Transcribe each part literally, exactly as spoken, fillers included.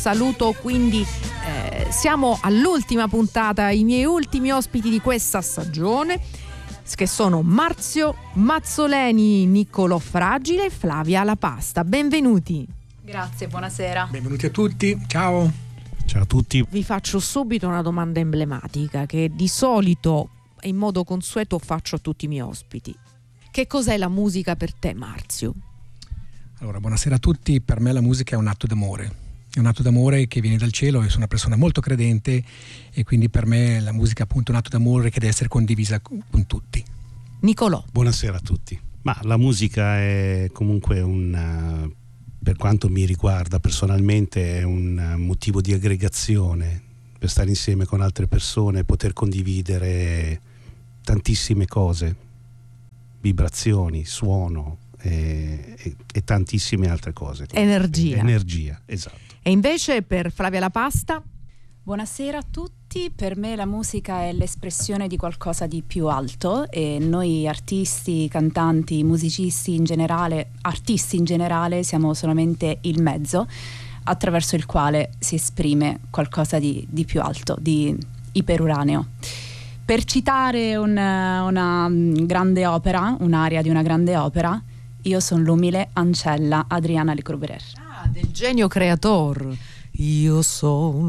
saluto quindi, eh, siamo all'ultima puntata, i miei ultimi ospiti di questa stagione, che sono Marzio Mazzoleni, Niccolò Fragile e Flavia La Pasta. Benvenuti. Grazie, buonasera. Benvenuti a tutti, ciao. Ciao a tutti. Vi faccio subito una domanda emblematica che di solito e in modo consueto faccio a tutti i miei ospiti. Che cos'è la musica per te, Marzio? Allora, buonasera a tutti. Per me la musica è un atto d'amore. È un atto d'amore che viene dal cielo. Io sono una persona molto credente e quindi per me la musica è appunto un atto d'amore che deve essere condivisa con tutti. Niccolò. Buonasera a tutti. Ma la musica è comunque un, per quanto mi riguarda personalmente, è un motivo di aggregazione per stare insieme con altre persone, poter condividere tantissime cose, vibrazioni, suono e, e, e tantissime altre cose. Energia. Energia, esatto. E invece per Flavia La Pasta? Buonasera a tutti. Per me la musica è l'espressione di qualcosa di più alto e noi artisti, cantanti, musicisti in generale, artisti in generale, siamo solamente il mezzo attraverso il quale si esprime qualcosa di, di più alto, di iperuraneo. Per citare una, una grande opera, un'aria di una grande opera, io sono l'umile ancella Adriana Lecouvreur. Ah, del genio creator. Io sono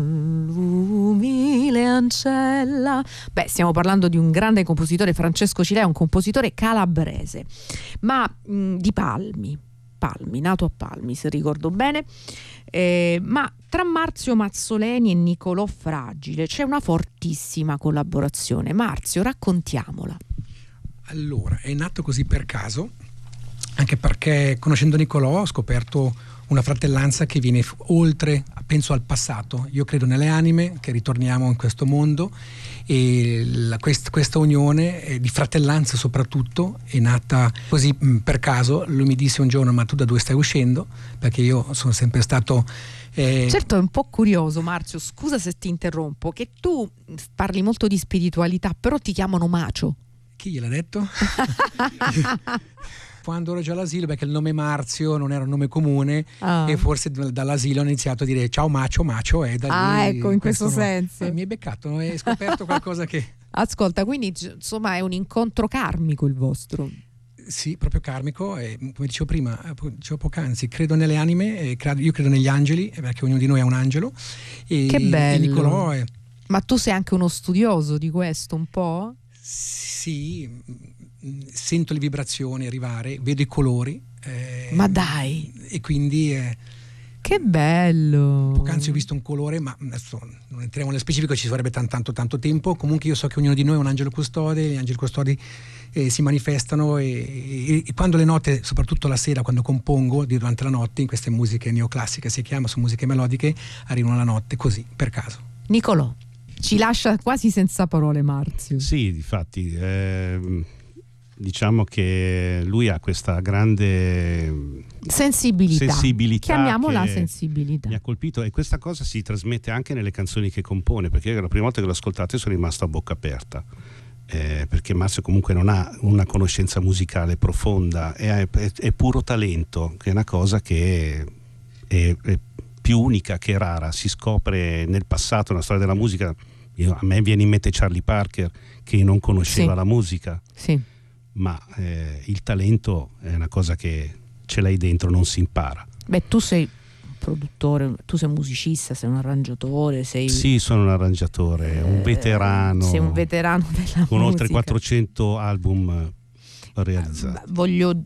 l'umile ancella. Beh, stiamo parlando di un grande compositore, Francesco Cilea, un compositore calabrese, ma mh, di Palmi. Palmi, nato a Palmi, se ricordo bene. Eh, ma tra Marzio Mazzoleni e Niccolò Fragile c'è una fortissima collaborazione. Marzio, raccontiamola. Allora, è nato così per caso, anche perché conoscendo Niccolò ho scoperto una fratellanza che viene f- oltre, penso al passato. Io credo nelle anime, che ritorniamo in questo mondo, e la, quest, questa unione eh, di fratellanza soprattutto è nata così mh, per caso. Lui mi disse un giorno: ma tu da dove stai uscendo? Perché io sono sempre stato eh... certo, è un po' curioso, Marzio, scusa se ti interrompo, che tu parli molto di spiritualità, però ti chiamano Macio. Chi gliel'ha detto? Quando ero già all'asilo, perché il nome Marzio non era un nome comune, ah. e forse dall'asilo ho iniziato a dire ciao Macio, Macio, e da lì, ah ecco, in questo, questo senso eh, mi hai beccato, no? Hai scoperto qualcosa che ascolta, quindi insomma è un incontro karmico il vostro. Sì, proprio karmico, e come dicevo prima, dicevo poc'anzi, credo nelle anime, e credo, io credo negli angeli, perché ognuno di noi è un angelo, e, che bello. E Niccolò è... Ma tu sei anche uno studioso di questo un po'? Sì, sento le vibrazioni arrivare, vedo i colori. Eh, ma dai! E quindi... Eh, che bello! Poc'anzi ho visto un colore, ma adesso non entriamo nello specifico, ci sarebbe tanto, tanto, tanto tempo. Comunque io so che ognuno di noi è un angelo custode, gli angeli custodi eh, si manifestano e, e, e quando le note, soprattutto la sera, quando compongo durante la notte, in queste musiche neoclassiche si chiama, sono musiche melodiche, arrivano la notte così, per caso. Niccolò, ci lascia quasi senza parole Marzio. Sì, difatti... Eh... Diciamo che lui ha questa grande sensibilità, sensibilità chiamiamola sensibilità. Mi ha colpito, e questa cosa si trasmette anche nelle canzoni che compone, perché io la prima volta che l'ho ascoltato sono rimasto a bocca aperta, eh, perché Marzio comunque non ha una conoscenza musicale profonda, è, è, è puro talento, che è una cosa che è, è più unica che rara, si scopre nel passato, nella storia della musica. Io, a me viene in mente Charlie Parker, che non conosceva sì. la musica. Sì. Ma eh, il talento è una cosa che ce l'hai dentro, non si impara. Beh, tu sei un produttore, tu sei un musicista, sei un arrangiatore, sei... Sì, sono un arrangiatore, eh, un veterano. Sei un veterano della con musica. Con oltre quattrocento album realizzati. Voglio...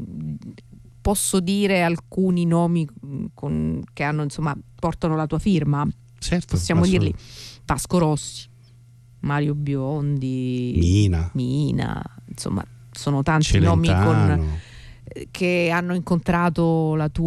posso dire alcuni nomi con, che hanno, insomma, portano la tua firma? Certo. Possiamo dirli? Vasco Rossi, Mario Biondi, Mina, Mina, insomma, sono tanti Celentano. nomi con, che hanno incontrato la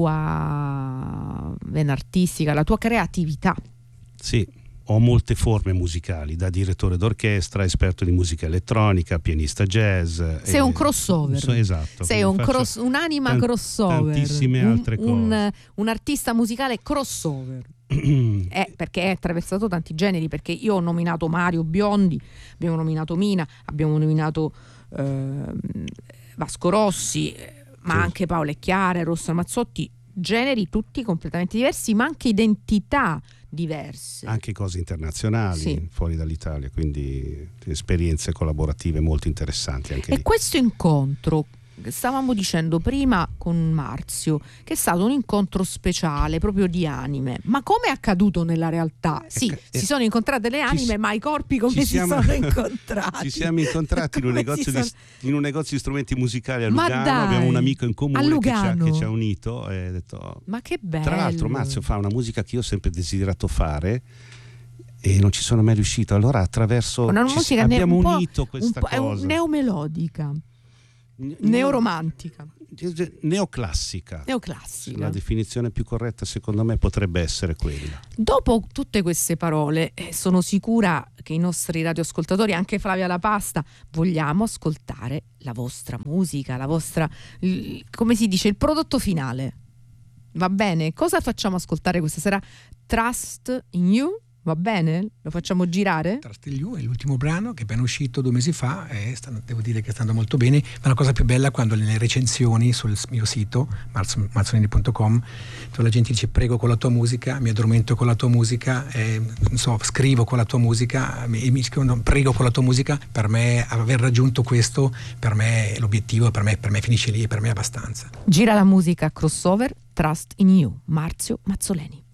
tua vena artistica, la tua creatività. Sì, ho molte forme musicali, da direttore d'orchestra, esperto di musica elettronica, pianista jazz. Sei e... un crossover. So, esatto. Sei un cross, un'anima tant- crossover. Tantissime un, altre cose. Un, un artista musicale crossover. eh, perché è attraversato tanti generi, perché io ho nominato Mario Biondi, abbiamo nominato Mina, abbiamo nominato eh, Vasco Rossi, ma sì. anche Paola Chiara, Rossa Mazzotti. generi tutti completamente diversi, ma anche identità diverse. Anche cose internazionali, sì. fuori dall'Italia, quindi esperienze collaborative molto interessanti anche e lì. questo incontro, stavamo dicendo prima con Marzio, che è stato un incontro speciale proprio di anime, ma come è accaduto nella realtà? Sì, eh, si sono incontrate le anime, ci, ma i corpi come si siamo, sono incontrati? Ci siamo incontrati in un, negozio sono... di, in un negozio di strumenti musicali a Ma Lugano, dai, abbiamo un amico in comune che ci, ha, che ci ha unito e ha detto, ma che bello. Tra l'altro Marzio fa una musica che io ho sempre desiderato fare e non ci sono mai riuscito, allora attraverso una ci, musica abbiamo ne, unito questa un cosa, è un neomelodica, neoromantica, neoclassica. Neoclassica. La definizione più corretta secondo me potrebbe essere quella. Dopo tutte queste parole, eh, sono sicura che i nostri radioascoltatori, anche Flavia La Pasta, vogliamo ascoltare la vostra musica, la vostra, il, come si dice, il prodotto finale. Va bene? Cosa facciamo ascoltare questa sera? Trust in You? Va bene? Lo facciamo girare? Trust in You è l'ultimo brano che è appena uscito due mesi fa e sta, devo dire che sta andando molto bene, ma la cosa più bella è quando nelle recensioni sul mio sito marzolini punto com la gente dice prego con la tua musica, mi addormento con la tua musica, eh, non so, scrivo con la tua musica e mi scrivono prego con la tua musica. Per me aver raggiunto questo, per me è l'obiettivo, per me, per me finisce lì e per me è abbastanza. Gira la musica crossover, Trust in You, Marzio Mazzoleni.